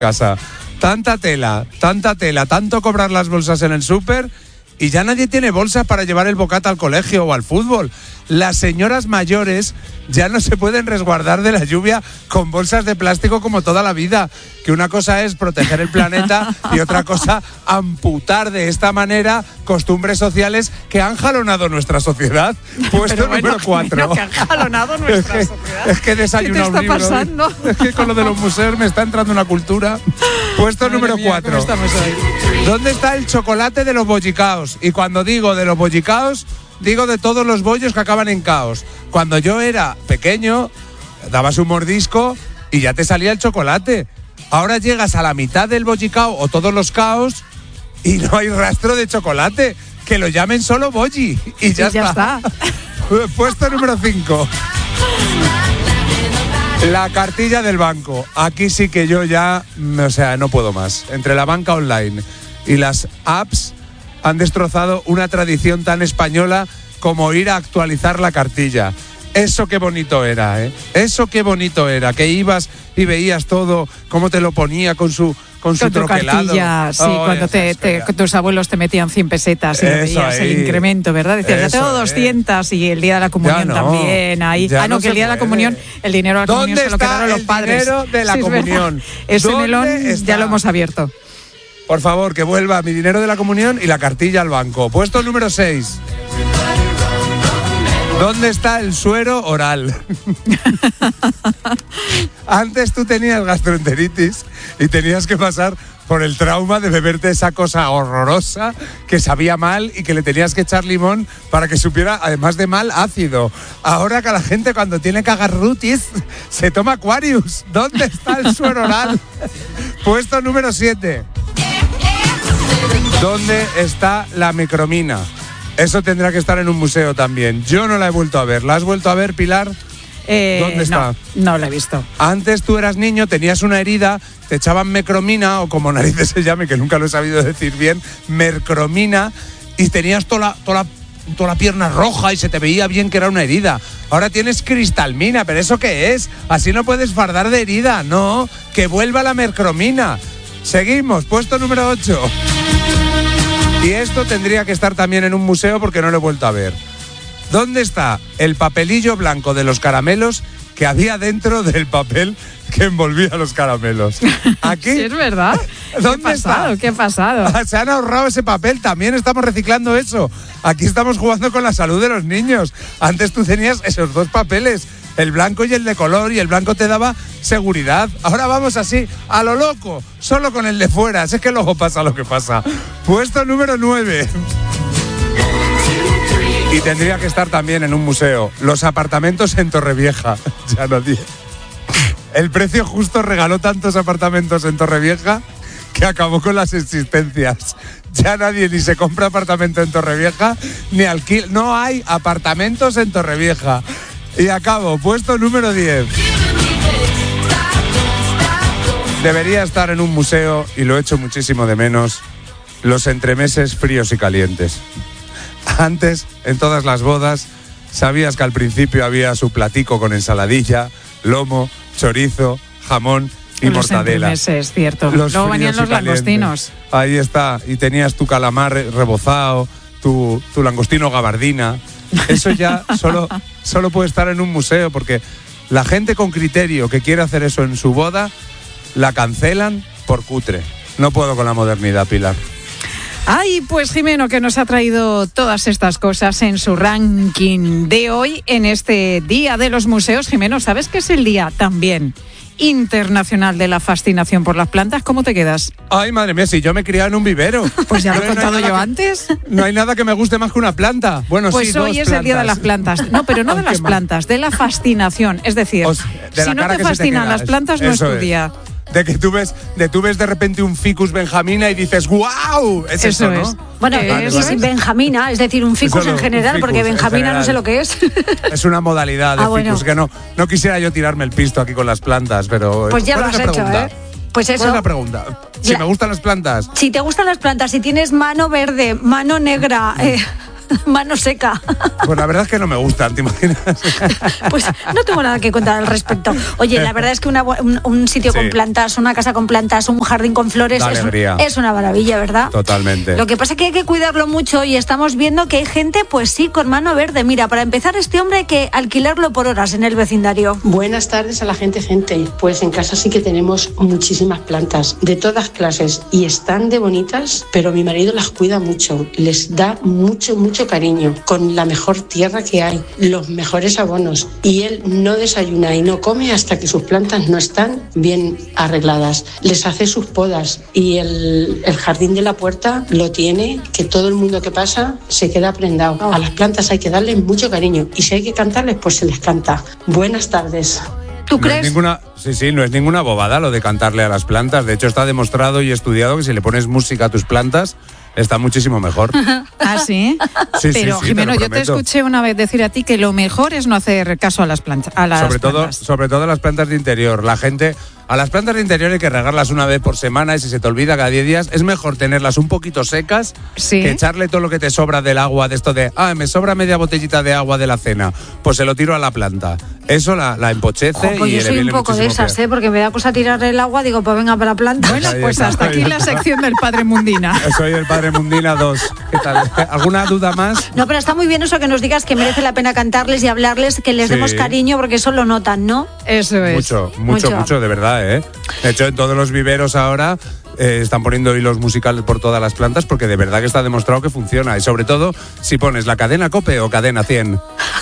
casa. Tanta tela, tanto cobrar las bolsas en el súper y ya nadie tiene bolsas para llevar el bocata al colegio o al fútbol. Las señoras mayores ya no se pueden resguardar de la lluvia con bolsas de plástico como toda la vida. Que una cosa es proteger el planeta y otra cosa amputar de esta manera costumbres sociales que han jalonado nuestra sociedad. Puesto número 4. Que han jalonado nuestra sociedad. Es que desayunar un libro. ¿Qué te está pasando? Es que con lo de los museos me está entrando una cultura. Puesto número 4. ¿Dónde está el chocolate de los bollicaos? Y cuando digo de los bollicaos, digo de todos los bollos que acaban en caos. Cuando yo era pequeño, dabas un mordisco y ya te salía el chocolate. Ahora llegas a la mitad del bollicao o todos los caos y no hay rastro de chocolate. Que lo llamen solo bolli y ya está. Puesto número 5. La cartilla del banco. Aquí sí que yo ya, no puedo más. Entre la banca online y las apps han destrozado una tradición tan española como ir a actualizar la cartilla. Eso qué bonito era, ¿eh? Eso qué bonito era, que ibas y veías todo, cómo te lo ponía con su troquelado. Cartilla, sí, cuando tus abuelos te metían 100 pesetas y veías el incremento, ¿verdad? Decías, ya tengo 200 y el día de la comunión también. Ahí. Que el día de la comunión, el dinero de la comunión se lo quedaron los padres. ¿Dónde está el dinero de la comunión? Ese melón ya lo hemos abierto. Por favor, que vuelva mi dinero de la comunión y la cartilla al banco. Puesto número 6. ¿Dónde está el suero oral? Antes tú tenías gastroenteritis y tenías que pasar por el trauma de beberte esa cosa horrorosa que sabía mal y que le tenías que echar limón para que supiera, además de mal, ácido. Ahora que la gente cuando tiene cagarrutis se toma Aquarius. ¿Dónde está el suero oral? Puesto número 7. ¿Dónde está la micromina? Eso tendrá que estar en un museo también. Yo no la he vuelto a ver. ¿La has vuelto a ver, Pilar? ¿Dónde está? No la he visto. Antes tú eras niño, tenías una herida, te echaban mecromina, o como narices se llame, que nunca lo he sabido decir bien, mercromina, y tenías toda la pierna roja y se te veía bien que era una herida. Ahora tienes cristalmina, ¿pero eso qué es? Así no puedes fardar de herida. No, que vuelva la mercromina. Seguimos, puesto número 8. Y esto tendría que estar también en un museo porque no lo he vuelto a ver. ¿Dónde está el papelillo blanco de los caramelos que había dentro del papel que envolvía los caramelos? Aquí. Sí, es verdad. ¿Dónde está? ¿Qué ha pasado? Se han ahorrado ese papel, también estamos reciclando eso. Aquí estamos jugando con la salud de los niños. Antes tú tenías esos dos papeles, el blanco y el de color, y el blanco te daba seguridad. Ahora vamos así, a lo loco, solo con el de fuera. Es que luego pasa lo que pasa. Puesto número 9. Y tendría que estar también en un museo. Los apartamentos en Torrevieja. Ya nadie. El precio justo regaló tantos apartamentos en Torrevieja que acabó con las existencias. Ya nadie ni se compra apartamento en Torrevieja ni alquila. No hay apartamentos en Torrevieja. Y acabo, puesto número 10. Debería estar en un museo, y lo echo muchísimo de menos, los entremeses fríos y calientes. Antes, en todas las bodas, sabías que al principio había su platico con ensaladilla, lomo, chorizo, jamón y mortadela. Los entremeses, cierto. Luego venían los langostinos. Ahí está, y tenías tu calamar rebozado, tu langostino gabardina. Eso ya solo puede estar en un museo, porque la gente con criterio que quiere hacer eso en su boda, la cancelan por cutre. No puedo con la modernidad, Pilar. Ay, pues Jimeno, que nos ha traído todas estas cosas en su ranking de hoy, en este Día de los Museos. Jimeno, ¿sabes que es el día también internacional de la fascinación por las plantas? ¿Cómo te quedas? Ay, madre mía, si yo me he criado en un vivero. Pues ya lo he contado yo antes. No hay nada que me guste más que una planta. Bueno, pues sí, hoy es el día de las plantas. No, pero no de las plantas, de la fascinación. Es decir, si no te fascinan las plantas, no es tu día. De que tú ves de repente un ficus benjamina y dices ¡guau! Es eso, ¿no? Bueno, es benjamina, es decir, un ficus en general, porque benjamina no sé lo que es. Es una modalidad de ficus, que no quisiera yo tirarme el pisto aquí con las plantas, pero... Pues ya lo has hecho, ¿eh? Pues eso. ¿Cuál es la pregunta? Si me gustan las plantas. Si te gustan las plantas, si tienes mano verde, mano negra... Mano seca. Pues la verdad es que no me gustan, ¿te imaginas? Pues no tengo nada que contar al respecto. Oye, la verdad es que un sitio con plantas, una casa con plantas, un jardín con flores es una maravilla, ¿verdad? Totalmente. Lo que pasa es que hay que cuidarlo mucho y estamos viendo que hay gente, pues sí, con mano verde. Mira, para empezar, este hombre hay que alquilarlo por horas en el vecindario. Buenas tardes a la gente. Pues en casa sí que tenemos muchísimas plantas de todas clases y están de bonitas, pero mi marido las cuida mucho, les da mucho cariño, con la mejor tierra que hay, los mejores abonos, y él no desayuna y no come hasta que sus plantas no están bien arregladas. Les hace sus podas y el jardín de la puerta lo tiene, que todo el mundo que pasa se queda prendado. A las plantas hay que darles mucho cariño y si hay que cantarles, pues se les canta. Buenas tardes. ¿Tú crees? No es ninguna bobada lo de cantarle a las plantas. De hecho, está demostrado y estudiado que si le pones música a tus plantas, está muchísimo mejor. ¿Ah, sí? Pero, Jimeno, yo te escuché una vez decir a ti que lo mejor es no hacer caso a las plantas. Sobre todo a las plantas de interior. A las plantas de interior hay que regarlas una vez por semana y si se te olvida cada 10 días, es mejor tenerlas un poquito secas que echarle todo lo que te sobra del agua, de esto de, me sobra media botellita de agua de la cena, pues se lo tiro a la planta. Eso la empochece pues y yo soy un poco de esas, porque me da cosa tirarle el agua, digo, pues venga para la planta. Bueno, pues hasta aquí la sección del Padre Mundina. Soy el Padre Mundina 2. ¿Qué tal? ¿Alguna duda más? No, pero está muy bien eso que nos digas que merece la pena cantarles y hablarles, que les demos cariño, porque eso lo notan, ¿no? Eso es. Mucho, de verdad, ¿eh? De hecho, en todos los viveros ahora están poniendo hilos musicales por todas las plantas porque de verdad que está demostrado que funciona. Y sobre todo, si pones la cadena COPE o cadena 100.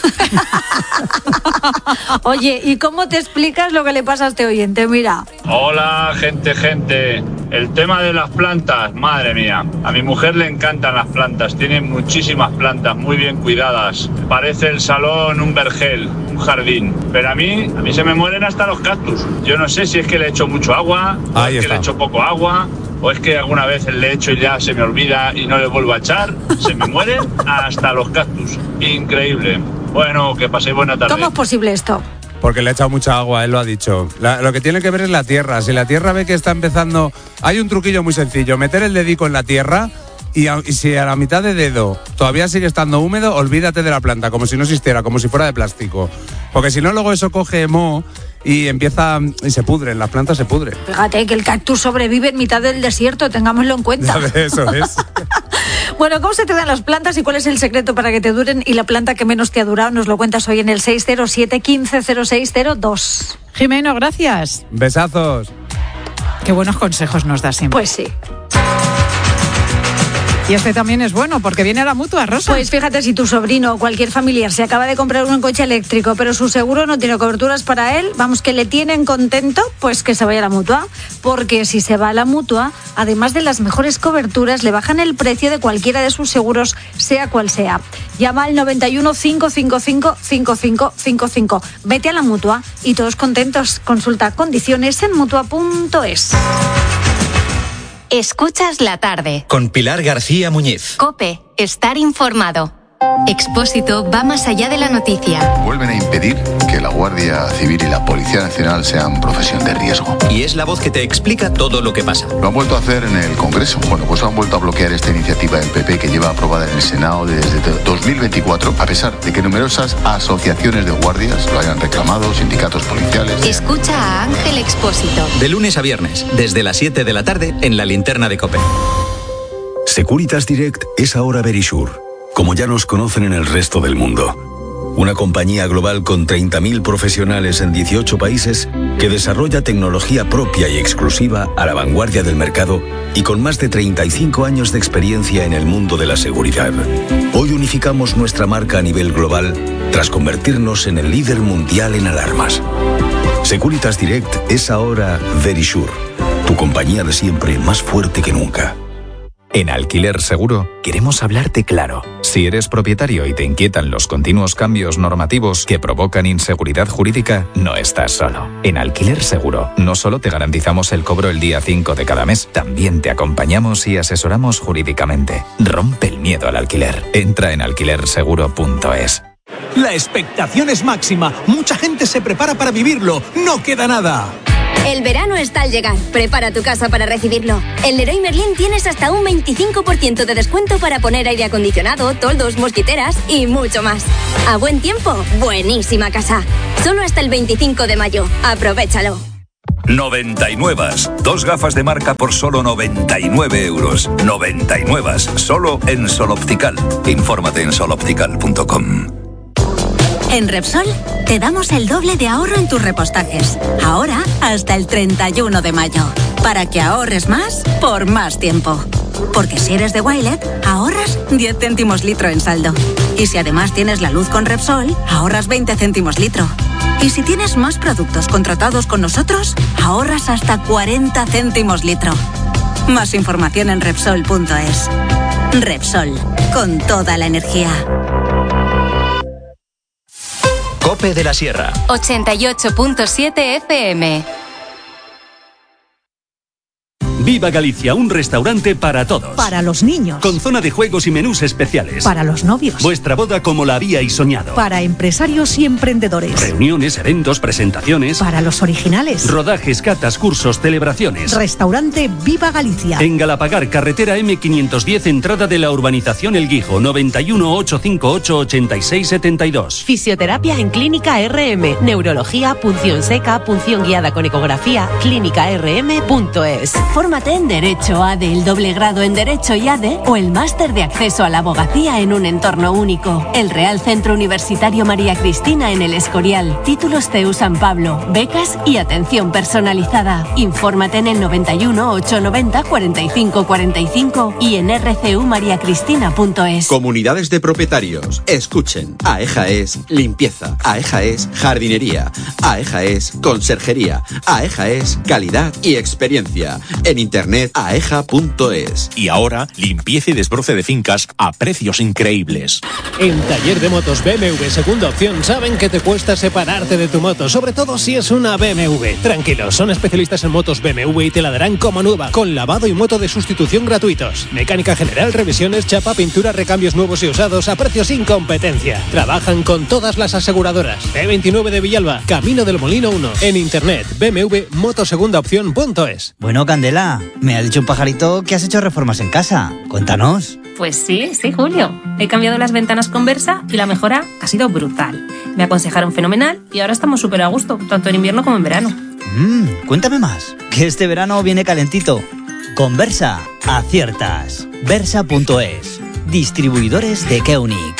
Oye, ¿y cómo te explicas lo que le pasa a este oyente? Mira. Hola, gente. El tema de las plantas, madre mía. A mi mujer le encantan las plantas. Tiene muchísimas plantas, muy bien cuidadas. Parece el salón un vergel, un jardín. Pero a mí se me mueren hasta los cactus. Yo no sé si es que le echo mucho agua, o es que le echo poco agua, o es que alguna vez le echo y ya se me olvida y no le vuelvo a echar. Se me mueren hasta los cactus. Increíble. Bueno, que paséis buena tarde. ¿Cómo es posible esto? Porque le ha echado mucha agua, él lo ha dicho. Lo que tiene que ver es la tierra. Si la tierra ve que está empezando... Hay un truquillo muy sencillo. Meter el dedico en la tierra y si a la mitad de dedo todavía sigue estando húmedo, olvídate de la planta, como si no existiera, como si fuera de plástico. Porque si no, luego eso coge moho y empieza... y se pudren, las plantas se pudren. Fíjate que el cactus sobrevive en mitad del desierto, tengámoslo en cuenta. Eso es. Bueno, ¿cómo se te dan las plantas y cuál es el secreto para que te duren? Y la planta que menos te ha durado nos lo cuentas hoy en el 607 15 0602. Jimeno, gracias. Besazos. Qué buenos consejos nos das siempre. Pues sí. Y este también es bueno, porque viene a la Mutua, Rosa. Pues fíjate, si tu sobrino o cualquier familiar se acaba de comprar un coche eléctrico, pero su seguro no tiene coberturas para él, vamos, que le tienen contento, pues que se vaya a la Mutua. Porque si se va a la Mutua, además de las mejores coberturas, le bajan el precio de cualquiera de sus seguros, sea cual sea. Llama al 91 555 5555. Vete a la Mutua y todos contentos. Consulta condiciones en mutua.es. Escuchas la tarde. Con Pilar García Muñiz. COPE. Estar informado. Expósito va más allá de la noticia. Vuelven a impedir que la Guardia Civil y la Policía Nacional sean profesión de riesgo. Y es la voz que te explica todo lo que pasa. Lo han vuelto a hacer en el Congreso. Bueno, pues han vuelto a bloquear esta iniciativa del PP que lleva aprobada en el Senado desde 2024, a pesar de que numerosas asociaciones de guardias lo hayan reclamado, sindicatos policiales. Escucha a Ángel Expósito. De lunes a viernes, desde las 7 de la tarde, en la linterna de COPE. Securitas Direct es ahora Verisure, como ya nos conocen en el resto del mundo. Una compañía global con 30.000 profesionales en 18 países que desarrolla tecnología propia y exclusiva a la vanguardia del mercado y con más de 35 años de experiencia en el mundo de la seguridad. Hoy unificamos nuestra marca a nivel global tras convertirnos en el líder mundial en alarmas. Securitas Direct es ahora Verisure, tu compañía de siempre más fuerte que nunca. En Alquiler Seguro queremos hablarte claro. Si eres propietario y te inquietan los continuos cambios normativos que provocan inseguridad jurídica, no estás solo. En Alquiler Seguro no solo te garantizamos el cobro el día 5 de cada mes, también te acompañamos y asesoramos jurídicamente. Rompe el miedo al alquiler. Entra en alquilerseguro.es. La expectación es máxima. Mucha gente se prepara para vivirlo. No queda nada. El verano está al llegar. Prepara tu casa para recibirlo. En Leroy Merlin tienes hasta un 25% de descuento para poner aire acondicionado, toldos, mosquiteras y mucho más. A buen tiempo, buenísima casa. Solo hasta el 25 de mayo. Aprovéchalo. 99. 2 gafas de marca por solo 99 euros. 99. Solo en Sol Optical. Infórmate en soloptical.com. En Repsol te damos el doble de ahorro en tus repostajes. Ahora hasta el 31 de mayo. Para que ahorres más por más tiempo. Porque si eres de Wilet, ahorras 10 céntimos litro en saldo. Y si además tienes la luz con Repsol, ahorras 20 céntimos litro. Y si tienes más productos contratados con nosotros, ahorras hasta 40 céntimos litro. Más información en Repsol.es. Repsol, con toda la energía. COPE de la Sierra. 88.7 FM. Viva Galicia, un restaurante para todos. Para los niños. Con zona de juegos y menús especiales. Para los novios. Vuestra boda como la habíais soñado. Para empresarios y emprendedores. Reuniones, eventos, presentaciones. Para los originales. Rodajes, catas, cursos, celebraciones. Restaurante Viva Galicia. En Galapagar, carretera M510, entrada de la urbanización El Guijo, 91 858 8672. Fisioterapia en Clínica RM. Neurología, punción seca, punción guiada con ecografía. clínicarm.es. Fórmate en Derecho ADE, el doble grado en Derecho y ADE o el máster de acceso a la abogacía en un entorno único. El Real Centro Universitario María Cristina en El Escorial. Títulos CEU San Pablo, becas y atención personalizada. Infórmate en el 91 890 45 45 y en rcumariacristina.es. Comunidades de propietarios, escuchen. AEJA es limpieza, AEJA es jardinería, AEJA es conserjería, AEJA es calidad y experiencia. En internet aeja.es. Y ahora, limpieza y desbroce de fincas a precios increíbles. En Taller de Motos BMW Segunda Opción saben que te cuesta separarte de tu moto, sobre todo si es una BMW. Tranquilos, son especialistas en motos BMW y te la darán como nueva, con lavado y moto de sustitución gratuitos. Mecánica general, revisiones, chapa, pintura, recambios nuevos y usados a precios sin competencia. Trabajan con todas las aseguradoras. E29 de Villalba, Camino del Molino 1. En internet, bmwmotosegundaopción.es. Bueno, Candela, me ha dicho un pajarito que has hecho reformas en casa. Cuéntanos. Pues sí, Julio. He cambiado las ventanas con Versa y la mejora ha sido brutal. Me aconsejaron fenomenal y ahora estamos súper a gusto, tanto en invierno como en verano. Cuéntame más, que este verano viene calentito. Con Versa, aciertas. Versa.es. Distribuidores de Keunic.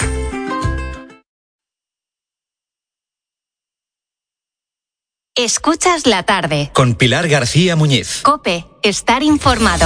Escuchas la tarde. Con Pilar García Muñiz. COPE, estar informado.